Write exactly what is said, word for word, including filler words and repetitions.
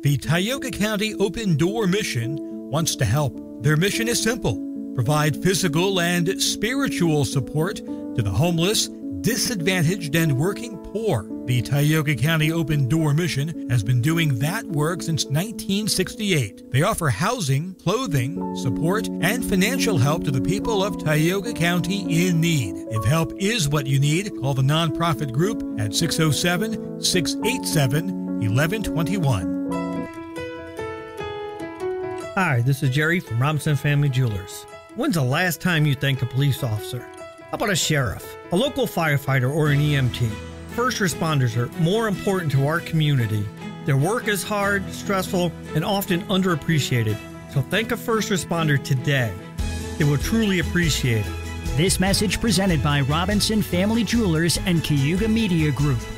The Tioga County Open Door Mission wants to help. Their mission is simple: provide physical and spiritual support to the homeless, disadvantaged, and working poor. The Tioga County Open Door Mission has been doing that work since nineteen sixty-eight. They offer housing, clothing, support, and financial help to the people of Tioga County in need. If help is what you need, call the nonprofit group at six oh seven, six eight seven, one one two one. Hi, this is Jerry from Robinson Family Jewelers. When's the last time you thanked a police officer? How about a sheriff, a local firefighter, or an E M T? First responders are more important to our community. Their work is hard, stressful, and often underappreciated. So thank a first responder today. They will truly appreciate it. This message presented by Robinson Family Jewelers and Cayuga Media Group.